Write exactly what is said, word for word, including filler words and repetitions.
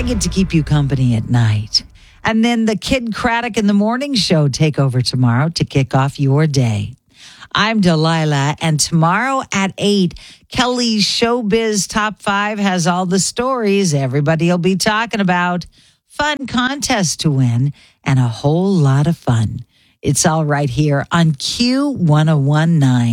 get to keep you company at night. And then the Kid Craddock in the Morning Show take over tomorrow to kick off your day. I'm Delilah, and tomorrow at eight, Kelly's Showbiz Top five has all the stories everybody will be talking about. Fun contest to win and a whole lot of fun. It's all right here on Q ten nineteen.